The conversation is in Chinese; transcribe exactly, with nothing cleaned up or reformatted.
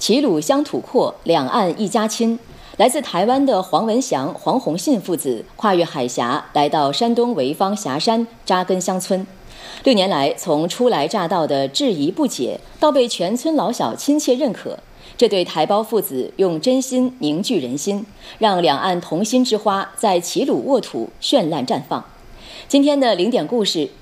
齐鲁乡土阔，两岸一家亲。来自台湾的黄文祥、黄宏信父子跨越海峡，来到山东潍坊峡山扎根乡村。六年来，从初来乍到的质疑不解，到被全村老小亲切认可，这对台胞父子用真心凝聚人心，让两岸同心之花在齐鲁沃土绚烂绽放。今天的零点故事